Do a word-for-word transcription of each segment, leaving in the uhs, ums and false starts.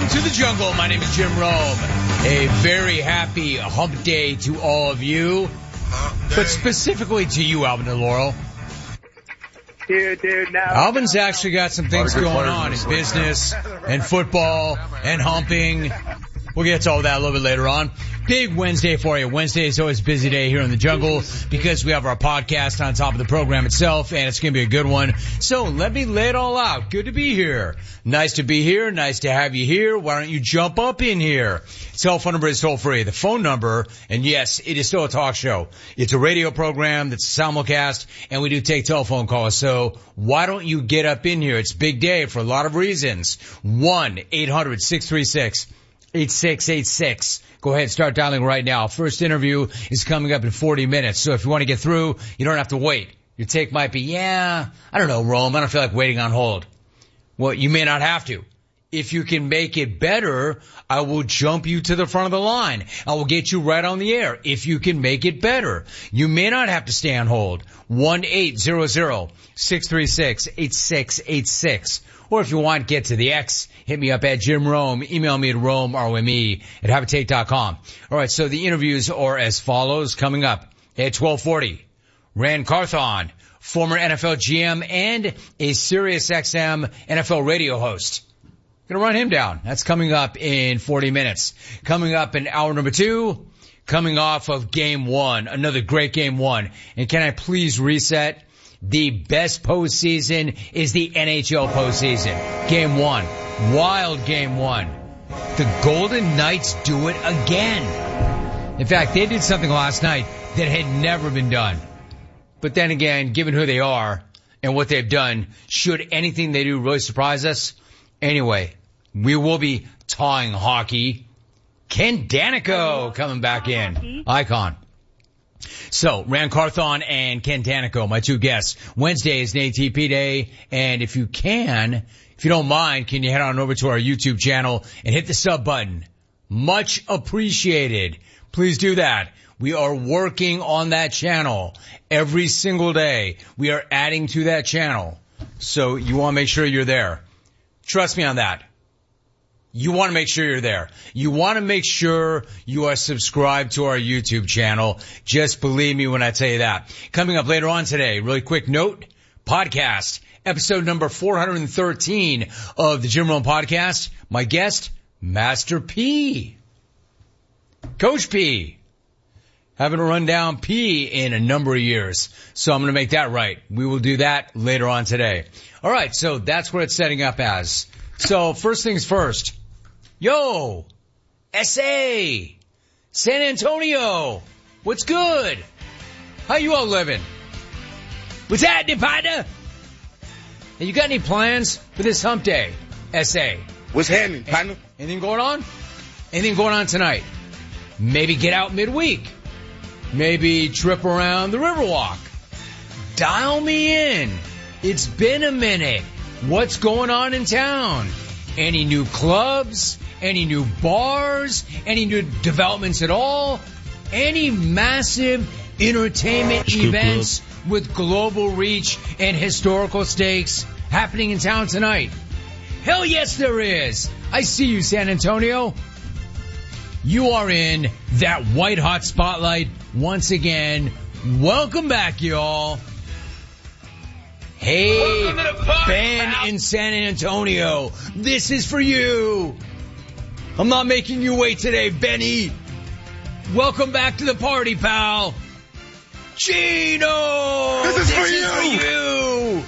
Welcome to the jungle. My name is Jim Rome. A very happy hump day to all of you, but specifically to you, Alvin and Laurel. Dude, dude, no. Alvin's actually got some things going on in business and football and humping. We'll get to all that a little bit later on. Big Wednesday for you. Wednesday is always a busy day here in the jungle because we have our podcast on top of the program itself, and it's going to be a good one. So let me lay it all out. Good to be here. Nice to be here. Nice to have you here. Why don't you jump up in here? Telephone number is toll free. The phone number, and yes, it is still a talk show. It's a radio program that's a simulcast, and we do take telephone calls. So why don't you get up in here? It's a big day for a lot of reasons. one eight hundred six three six eight six eight six. Go ahead and start dialing right now. First interview is coming up in forty minutes. So if you want to get through, you don't have to wait. Your take might be, yeah, I don't know, Rome. I don't feel like waiting on hold. Well, you may not have to. If you can make it better, I will jump you to the front of the line. I will get you right on the air if you can make it better. You may not have to stay on hold. one eight hundred six three six eight six eight six. Or if you want, get to the X, hit me up at Jim Rome. Email me at Rome, R O M E, at habitate dot com. All right, so the interviews are as follows. Coming up at twelve forty, Ran Carthon, former N F L G M and a Sirius X M N F L radio host. Gonna run him down. That's coming up in forty minutes. Coming up in hour number two, coming off of game one, another great game one. And can I please reset? The best postseason is the N H L postseason. Game one. Wild game one. The Golden Knights do it again. In fact, they did something last night that had never been done. But then again, given who they are and what they've done, should anything they do really surprise us? Anyway, we will be talking hockey. Ken Daneyko coming back in. Icon. So, Ran Carthon and Ken Daneyko, my two guests. Wednesday is an A T P day, and if you can, if you don't mind, can you head on over to our YouTube channel and hit the sub button? Much appreciated. Please do that. We are working on that channel every single day. We are adding to that channel. So you want to make sure you're there. Trust me on that. You want to make sure you're there. You want to make sure you are subscribed to our YouTube channel. Just believe me when I tell you that. Coming up later on today, really quick note, podcast, episode number four hundred thirteen of the Jim Rome Podcast. My guest, Master P. Coach P. Haven't run down P in a number of years, so I'm going to make that right. We will do that later on today. All right, so that's what it's setting up as. So first things first. Yo, S A, San Antonio, what's good? How you all living? What's happening, partner? Hey, you got any plans for this hump day, S A? What's happening, partner? Anything going on? Anything going on tonight? Maybe get out midweek. Maybe trip around the Riverwalk. Dial me in. It's been a minute. What's going on in town? Any new clubs? Any new bars? Any new developments at all? Any massive entertainment oh, events with global reach and historical stakes happening in town tonight? Hell yes, there is. I see you, San Antonio. You are in that white hot spotlight once again. Welcome back, y'all. Hey, Ben in San Antonio, this is for you. I'm not making you wait today, Benny. Welcome back to the party, pal. Chino, this is, this for, is you. for you.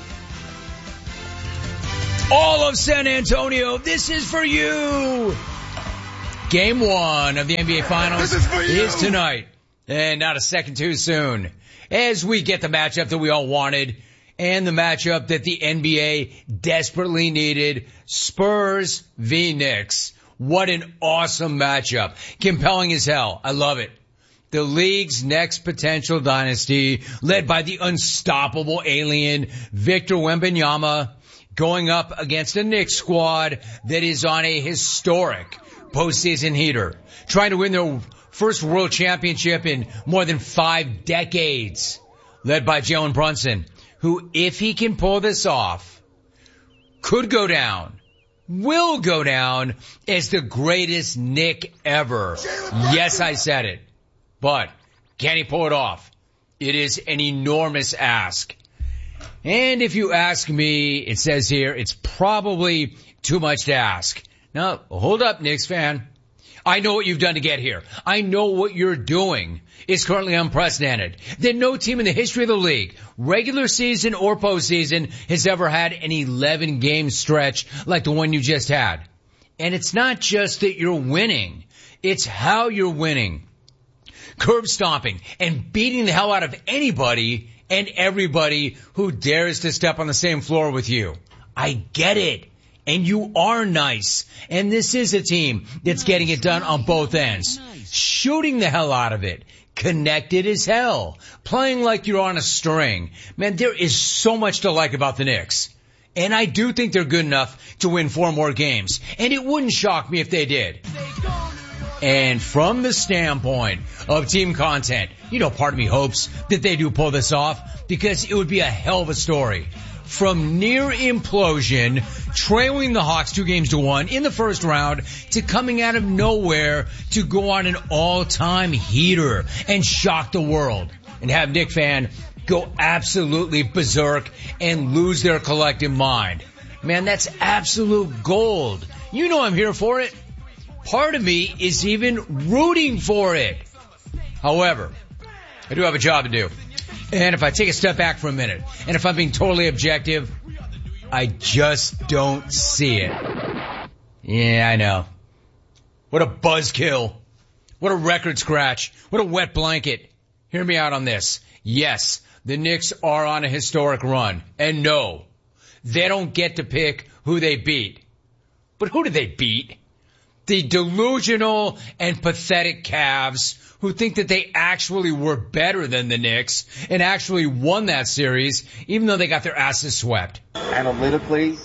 All of San Antonio, this is for you. Game one of the N B A Finals this is, for you. is tonight, and not a second too soon, as we get the matchup that we all wanted. And the matchup that the N B A desperately needed, Spurs v Knicks. What an awesome matchup. Compelling as hell. I love it. The league's next potential dynasty, led by the unstoppable alien Victor Wembanyama, going up against a Knicks squad that is on a historic postseason heater, trying to win their first world championship in more than five decades, led by Jalen Brunson, who, if he can pull this off, could go down will go down as the greatest Knick ever. Yes, I said it. But can he pull it off? It is an enormous ask. And if you ask me, it says here, it's probably too much to ask. Now, hold up, Knicks fan. I know what you've done to get here. I know what you're doing is currently unprecedented. That no team in the history of the league, regular season or postseason, has ever had an eleven game stretch like the one you just had. And it's not just that you're winning. It's how you're winning. Curb stomping and beating the hell out of anybody and everybody who dares to step on the same floor with you. I get it. And you are nice. And this is a team that's getting it done on both ends. Shooting the hell out of it. Connected as hell. Playing like you're on a string. Man, there is so much to like about the Knicks. And I do think they're good enough to win four more games. And it wouldn't shock me if they did. And from the standpoint of team content, you know, part of me hopes that they do pull this off because it would be a hell of a story. From near implosion, trailing the Hawks two games to one in the first round, to coming out of nowhere to go on an all-time heater and shock the world. And have Knick fan go absolutely berserk and lose their collective mind. Man, that's absolute gold. You know I'm here for it. Part of me is even rooting for it. However, I do have a job to do. And if I take a step back for a minute, and if I'm being totally objective, I just don't see it. Yeah, I know. What a buzzkill. What a record scratch. What a wet blanket. Hear me out on this. Yes, the Knicks are on a historic run. And no, they don't get to pick who they beat. But who did they beat? The delusional and pathetic Cavs who think that they actually were better than the Knicks and actually won that series, even though they got their asses swept. Analytically,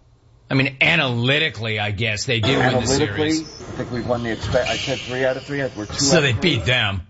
I mean, analytically, I guess they did win the series. Analytically, I think we won the expect. I said three out of three. We're two. So out they of three. beat them.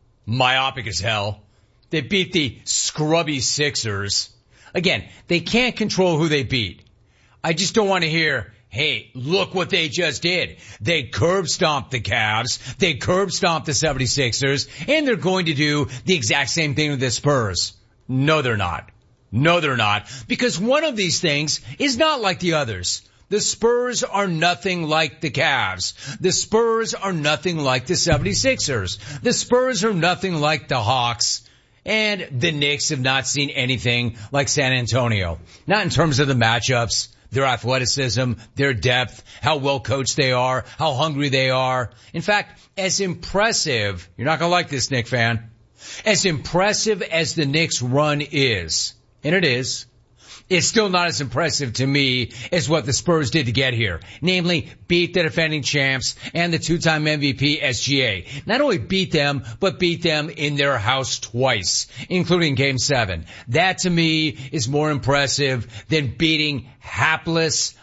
Myopic as hell. They beat the scrubby Sixers. Again, they can't control who they beat. I just don't want to hear, hey, look what they just did. They curb stomped the Cavs. They curb stomped the seventy-sixers. And they're going to do the exact same thing with the Spurs. No, they're not. No, they're not. Because one of these things is not like the others. The Spurs are nothing like the Cavs. The Spurs are nothing like the seventy-sixers. The Spurs are nothing like the Hawks. And the Knicks have not seen anything like San Antonio. Not in terms of the matchups, their athleticism, their depth, how well coached they are, how hungry they are. In fact, as impressive, you're not going to like this, Knicks fan, as impressive as the Knicks run is, and it is, it's still not as impressive to me as what the Spurs did to get here. Namely, beat the defending champs and the two-time M V P S G A. Not only beat them, but beat them in their house twice, including Game seven. That to me is more impressive than beating hapless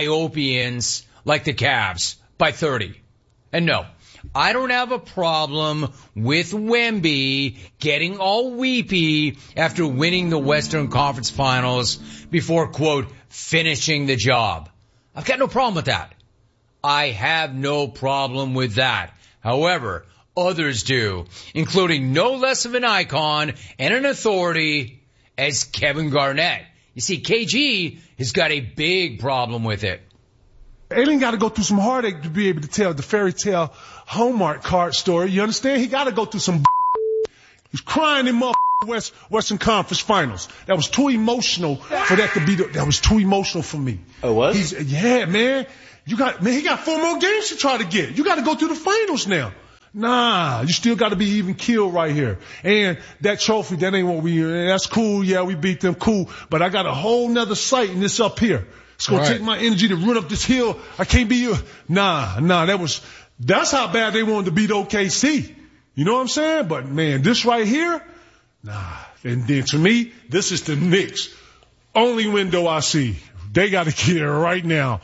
myopians like the Cavs by thirty. And no, I don't have a problem with Wemby getting all weepy after winning the Western Conference Finals before, quote, finishing the job. I've got no problem with that. I have no problem with that. However, others do, including no less of an icon and an authority as Kevin Garnett. You see, K G has got a big problem with it. Alien got to go through some heartache to be able to tell the fairy tale Hallmark card story. You understand? He got to go through some. He's crying in mother West Western Conference Finals. That was too emotional for that to be. The, that was too emotional for me. Oh, what? He's, yeah, man. You got man. He got four more games to try to get. You got to go through the finals now. Nah, you still got to be even killed right here. And that trophy, that ain't what we. That's cool. Yeah, we beat them. Cool. But I got a whole nother sight in this up here. It's going right. to take my energy to run up this hill. I can't be you. Nah, nah, that was, that's how bad they wanted to beat O K C. You know what I'm saying? But man, this right here, nah. And then to me, this is the Knicks. Only window I see. They got to get it right now.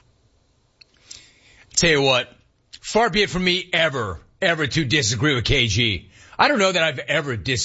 Tell you what, far be it from me ever, ever to disagree with K G. I don't know that I've ever disagreed.